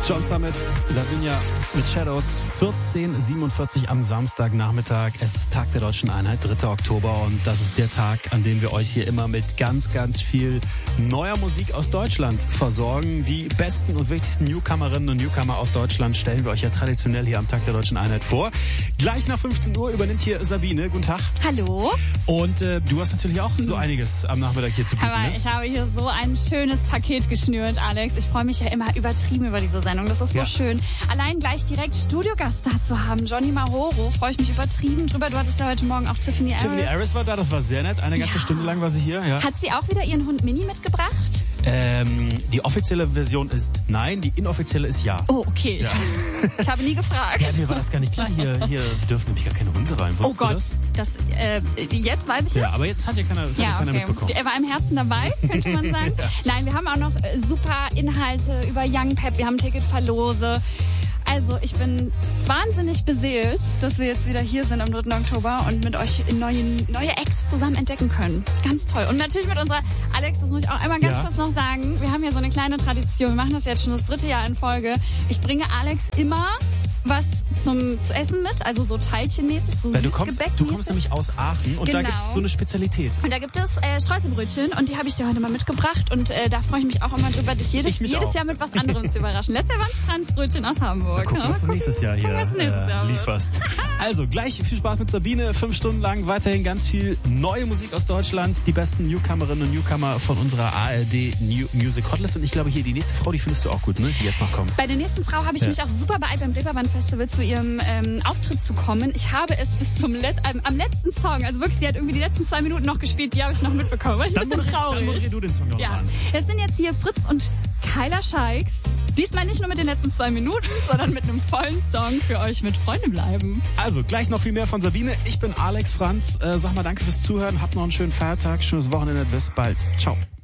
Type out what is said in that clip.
John Summit, Lavinia mit Shadows, 14:47 am Samstagnachmittag. Es ist Tag der Deutschen Einheit, 3. Oktober, und das ist der Tag, an dem wir euch hier immer mit ganz, ganz viel neuer Musik aus Deutschland versorgen. Die besten und wichtigsten Newcomerinnen und Newcomer aus Deutschland stellen wir euch ja traditionell hier am Tag der Deutschen Einheit vor. Gleich nach 15 Uhr übernimmt hier Sabine. Guten Tag. Hallo. Und du hast natürlich auch so einiges am Nachmittag hier zu bieten. Aber ich habe hier so ein schönes Paket geschnürt, Alex. Ich freue mich ja immer übertrieben über diese Sendung. Das ist so schön. Allein gleich direkt Studiogast da zu haben. Johnny Marroro, freue ich mich übertrieben drüber. Du hattest ja heute Morgen auch Tiffany Harris. Tiffany Harris war da, das war sehr nett. Eine ganze Stunde lang war sie hier. Ja. Hat sie auch wieder ihren Hund Mini mitgebracht? Die offizielle Version ist nein, die inoffizielle ist ja. Oh, okay. Ja. Ich habe nie gefragt. Ja, mir war das gar nicht klar. Hier dürfen nämlich gar keine Hunde rein. Wusstest oh Gott, du das? Jetzt weiß ich es. Ja, aber jetzt hat ja keiner, keiner mitbekommen. Er war im Herzen dabei, könnte man sagen. Ja. Nein, wir haben auch noch super Inhalte über Young Pep. Wir haben Ticketverlose. Also ich bin wahnsinnig beseelt, dass wir jetzt wieder hier sind am 3. Oktober und mit euch neue Acts zusammen entdecken können. Ganz toll. Und natürlich mit unserer, Alex, das muss ich auch einmal ganz kurz noch sagen, wir haben ja so eine kleine Tradition, wir machen das jetzt schon das 3. Jahr in Folge. Ich bringe Alex immer was zu essen mit, also so teilchenmäßig, so Süßgebäck. Du kommst nämlich aus Aachen und da gibt es so eine Spezialität. Und da gibt es Streuselbrötchen und die habe ich dir heute mal mitgebracht und da freue ich mich auch immer drüber, dich jedes Jahr mit was anderem zu überraschen. Letztes Jahr waren es Franzbrötchen aus Hamburg. Gucken, was du nächstes Jahr hier lieferst. Also gleich viel Spaß mit Sabine, 5 Stunden lang, weiterhin ganz viel neue Musik aus Deutschland, die besten Newcomerinnen und Newcomer von unserer ARD New Music Hotlist, und ich glaube hier die nächste Frau, die findest du auch gut, ne? Die jetzt noch kommt. Bei der nächsten Frau habe ich mich auch super beeilt, beim Reeperbahn Festival zu ihrem Auftritt zu kommen. Ich habe es bis zum am letzten Song, also wirklich, sie hat irgendwie die letzten 2 Minuten noch gespielt, die habe ich noch mitbekommen. War ich ein bisschen traurig. Dann moderier du den Song noch an. Es sind jetzt hier Fritz und Kyla Scheiks. Diesmal nicht nur mit den letzten 2 Minuten, sondern mit einem vollen Song für euch mit Freunde bleiben. Also, gleich noch viel mehr von Sabine. Ich bin Alex Franz. Sag mal danke fürs Zuhören. Habt noch einen schönen Feiertag, schönes Wochenende. Bis bald. Ciao.